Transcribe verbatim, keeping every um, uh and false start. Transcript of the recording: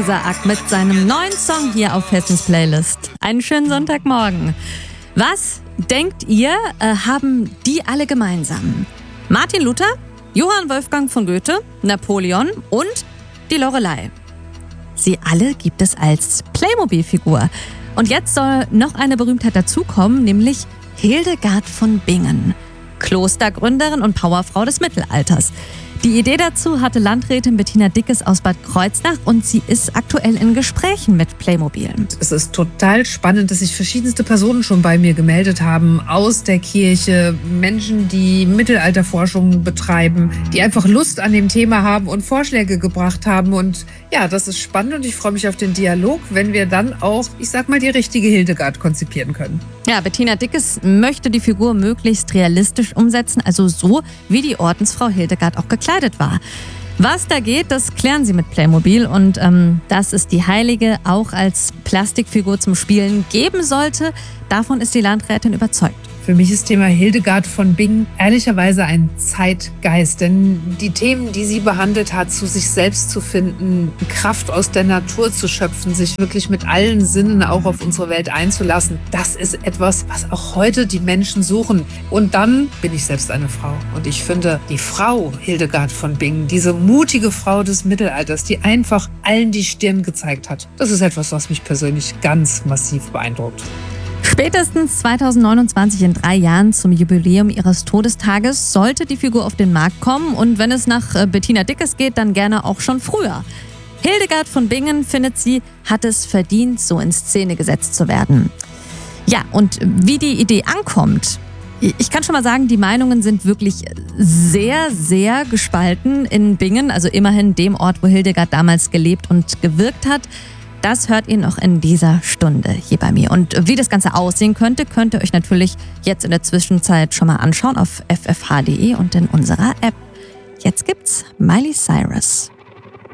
Isaak mit seinem neuen Song hier auf Hessens Playlist. Einen schönen Sonntagmorgen. Was denkt ihr, äh, haben die alle gemeinsam? Martin Luther, Johann Wolfgang von Goethe, Napoleon und die Loreley. Sie alle gibt es als Playmobil-Figur. Und jetzt soll noch eine Berühmtheit dazukommen, nämlich Hildegard von Bingen, Klostergründerin und Powerfrau des Mittelalters. Die Idee dazu hatte Landrätin Bettina Dickes aus Bad Kreuznach und sie ist aktuell in Gesprächen mit Playmobil. Es ist total spannend, dass sich verschiedenste Personen schon bei mir gemeldet haben aus der Kirche, Menschen, die Mittelalterforschung betreiben, die einfach Lust an dem Thema haben und Vorschläge gebracht haben. Und ja, das ist spannend und ich freue mich auf den Dialog, wenn wir dann auch, ich sag mal, die richtige Hildegard konzipieren können. Ja, Bettina Dickes möchte die Figur möglichst realistisch umsetzen, also so, wie die Ordensfrau Hildegard auch gekleidet war. Was da geht, das klären sie mit Playmobil und ähm, dass es die Heilige auch als Plastikfigur zum Spielen geben sollte, davon ist die Landrätin überzeugt. Für mich ist Thema Hildegard von Bingen ehrlicherweise ein Zeitgeist, denn die Themen, die sie behandelt hat, zu sich selbst zu finden, Kraft aus der Natur zu schöpfen, sich wirklich mit allen Sinnen auch auf unsere Welt einzulassen, das ist etwas, was auch heute die Menschen suchen. Und dann bin ich selbst eine Frau und ich finde, die Frau Hildegard von Bingen, diese mutige Frau des Mittelalters, die einfach allen die Stirn gezeigt hat, das ist etwas, was mich persönlich ganz massiv beeindruckt. Spätestens zweitausendneunundzwanzig, in drei Jahren zum Jubiläum ihres Todestages, sollte die Figur auf den Markt kommen und wenn es nach äh, Bettina Dickes geht, dann gerne auch schon früher. Hildegard von Bingen, findet sie, hat es verdient, so in Szene gesetzt zu werden. Ja, und wie die Idee ankommt, ich kann schon mal sagen, die Meinungen sind wirklich sehr, sehr gespalten in Bingen, also immerhin dem Ort, wo Hildegard damals gelebt und gewirkt hat. Das hört ihr noch in dieser Stunde hier bei mir. Und wie das Ganze aussehen könnte, könnt ihr euch natürlich jetzt in der Zwischenzeit schon mal anschauen auf f f h punkt d e und in unserer App. Jetzt gibt's Miley Cyrus.